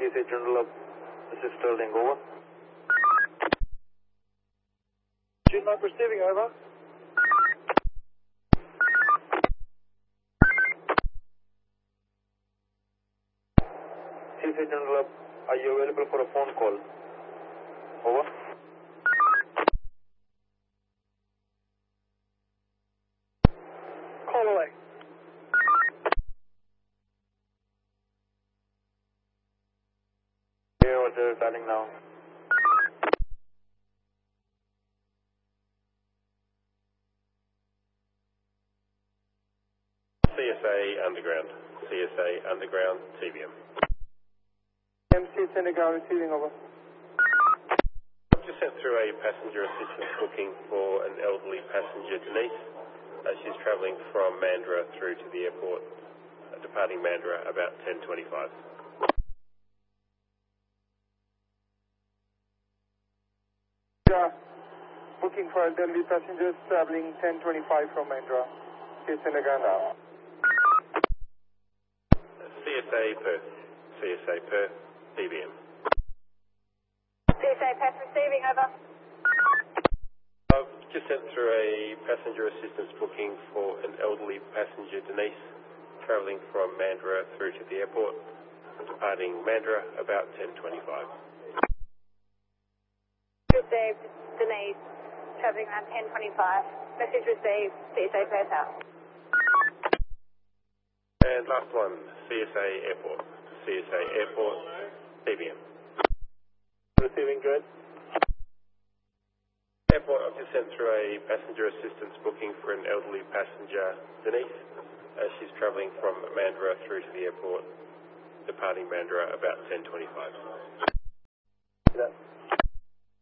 CSA Journal of Sister Lingoa. June not receiving, over. CSA Journal of, are you available for a phone call? Over. Call away. Yeah, Roger, dialing now. CSA Underground, TBM. MC Senegal receiving, over. I've just sent through a passenger assistance booking for an elderly passenger, Denise. She's travelling from Mandurah through to the airport, departing Mandurah about 10:25. Yeah, booking for elderly passengers traveling 10:25 from Mandurah. CSA Senegal now. CSA Perth, TBM. CSA Perth receiving, over. I've just sent through a passenger assistance booking for an elderly passenger, Denise, travelling from Mandurah through to the airport, departing Mandurah about 10:25. Received, Denise, travelling around 10:25. Message received, CSA Perth out. And last one, CSA Airport, TBM. Receiving, good. Airport, I've just sent through a passenger assistance booking for an elderly passenger, Denise. She's travelling from Mandurah through to the airport, departing Mandurah about 10:25.